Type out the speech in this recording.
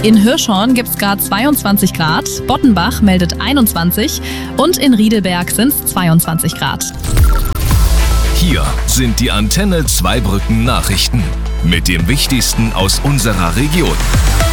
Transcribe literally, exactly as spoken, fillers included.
In Hirschhorn gibt es gerade zweiundzwanzig Grad, Bottenbach meldet einundzwanzig und in Riedelberg sind es zweiundzwanzig Grad. Hier sind die Antenne Zweibrücken Nachrichten mit dem Wichtigsten aus unserer Region.